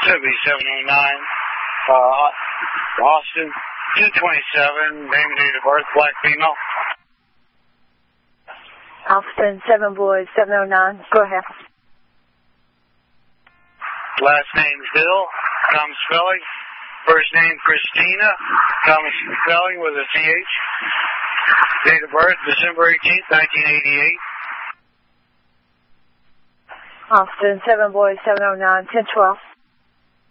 Should be 709. Austin, 227, name and date of birth, black female. Austin, 7 boys, 709. Go ahead. Last name Bill, common spelling. First name Christina, common spelling with a CH. Date of birth, December 18th, 1988. Austin, 7 boys, 709, 1012.